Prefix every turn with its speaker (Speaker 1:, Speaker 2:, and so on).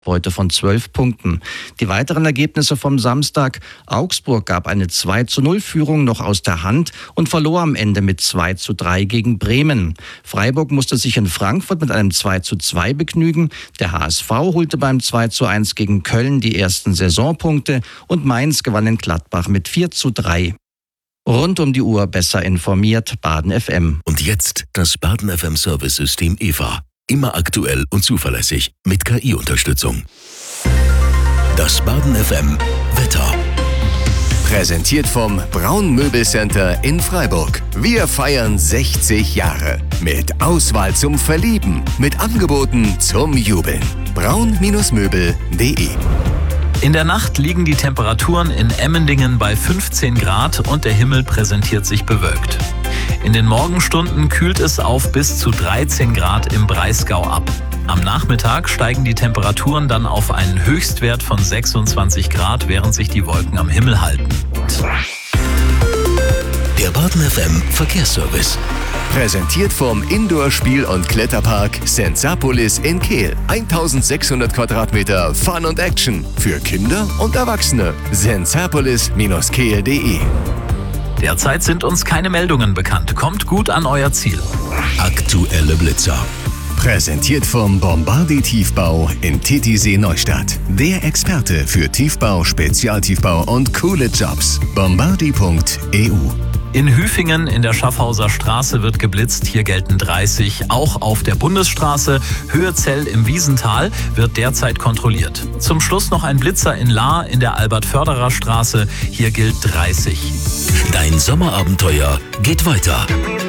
Speaker 1: heute von 12 Punkten. Die weiteren Ergebnisse vom Samstag: Augsburg gab eine 2:0-Führung noch aus der Hand und verlor am Ende mit 2:3 gegen Bremen. Freiburg musste sich in Frankfurt mit einem 2:2 begnügen. Der HSV holte beim 2:1 gegen Köln die ersten Saisonpunkte und Mainz gewann in Gladbach mit 4:3. Rund um die Uhr besser informiert, Baden FM.
Speaker 2: Und jetzt das Baden FM Service-System EVA. Immer aktuell und zuverlässig mit KI-Unterstützung. Das Baden FM Wetter.
Speaker 3: Präsentiert vom Braun Möbelcenter in Freiburg. Wir feiern 60 Jahre. Mit Auswahl zum Verlieben. Mit Angeboten zum Jubeln. braun-möbel.de.
Speaker 4: In der Nacht liegen die Temperaturen in Emmendingen bei 15 Grad und der Himmel präsentiert sich bewölkt. In den Morgenstunden kühlt es auf bis zu 13 Grad im Breisgau ab. Am Nachmittag steigen die Temperaturen dann auf einen Höchstwert von 26 Grad, während sich die Wolken am Himmel halten.
Speaker 2: Der Baden FM Verkehrsservice.
Speaker 3: Präsentiert vom Indoor-Spiel- und Kletterpark Sensapolis in Kehl. 1600 Quadratmeter Fun und Action für Kinder und Erwachsene. sensapolis-kehl.de.
Speaker 4: Derzeit sind uns keine Meldungen bekannt. Kommt gut an euer Ziel.
Speaker 2: Aktuelle Blitzer.
Speaker 3: Präsentiert vom Bombardi Tiefbau in Titisee Neustadt. Der Experte für Tiefbau, Spezialtiefbau und coole Jobs. bombardi.eu.
Speaker 4: In Hüfingen in der Schaffhauser Straße wird geblitzt. Hier gelten 30. Auch auf der Bundesstraße Höhezell im Wiesental wird derzeit kontrolliert. Zum Schluss noch ein Blitzer in Lahr in der Albert-Förderer Straße. Hier gilt 30.
Speaker 2: Dein Sommerabenteuer geht weiter.